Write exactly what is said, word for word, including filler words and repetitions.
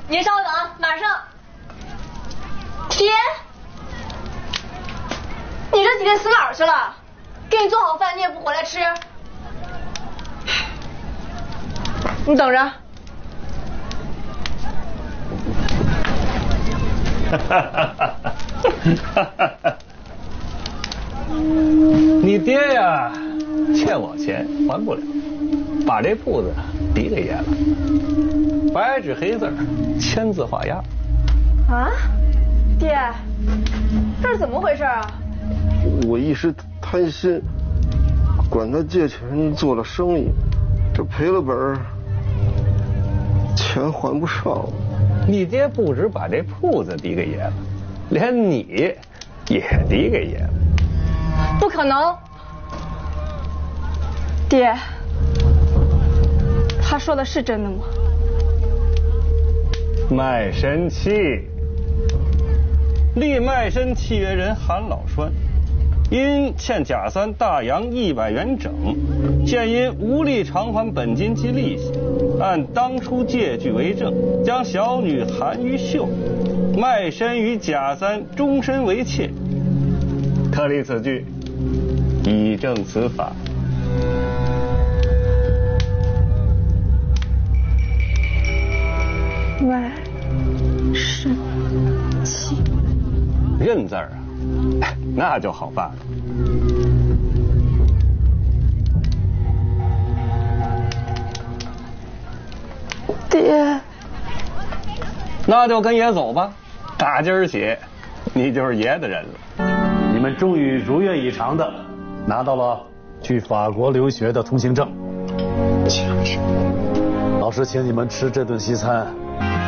您稍等，马上。爹，你这几天死哪儿去了？给你做好饭你也不回来吃。你等着。 哈哈哈哈哈哈！你爹呀，欠我钱还不了，把这铺子抵给爷了，白纸黑字，签字画押。 啊，爹，这是怎么回事啊？ 我一时贪心，管他借钱做了生意，这赔了本儿，钱还不上了。 你爹不止把这铺子抵给爷了，连你也抵给爷了。 不可能，爹，他说的是真的吗？ 卖身契，立卖身契约人韩老栓，因欠贾三大洋一百元整，现因无力偿还本金及利息，按当初借据为证，将小女韩于秀卖身于贾三，终身为妾。特立此据，以正此法。 卖身契， 认字儿啊，那就好办了。 爹， 那就跟爷走吧，打今儿起，你就是爷的人了。 你们终于如愿以偿的拿到了去法国留学的通行证。老师请你们吃这顿西餐，